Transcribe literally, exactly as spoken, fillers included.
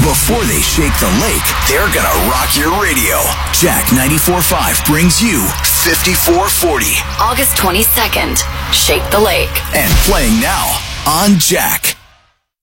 before they shake the lake, they're gonna rock your radio. Jack ninety-four point five brings you fifty-four forty. August twenty-second, Shake the Lake. And playing now on Jack.